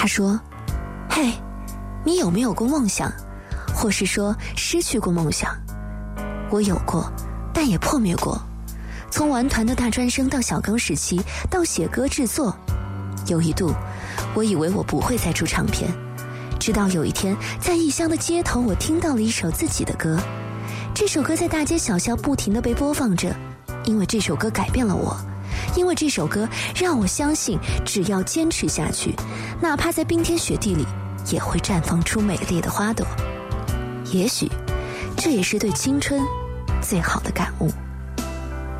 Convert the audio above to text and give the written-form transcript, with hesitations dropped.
他说，嘿，你有没有过梦想，或是说失去过梦想？我有过，但也破灭过。从玩团的大专生到小刚时期，到写歌制作，有一度我以为我不会再出唱片，直到有一天在异乡的街头，我听到了一首自己的歌。这首歌在大街小巷不停地被播放着，因为这首歌改变了我，因为这首歌让我相信，只要坚持下去，哪怕在冰天雪地里也会绽放出美丽的花朵。也许这也是对青春最好的感悟。